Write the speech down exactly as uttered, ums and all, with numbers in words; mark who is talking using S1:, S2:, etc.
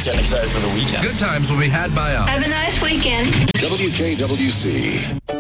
S1: getting excited for the weekend.
S2: Good times will be had by all.
S3: Have a nice weekend.
S4: W K W C.